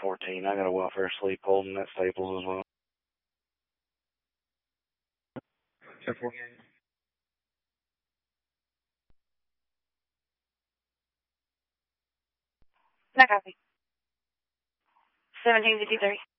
14. I got a welfare sleep holding at Staples as well. 10-48. No copy. 1753.